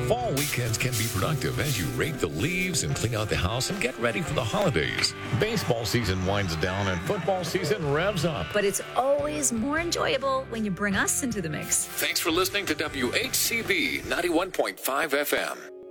Fall weekends can be productive as you rake the leaves and clean out the house and get ready for the holidays. Baseball season winds down and football season revs up. But it's always more enjoyable when you bring us into the mix. Thanks for listening to WHCB 91.5 FM.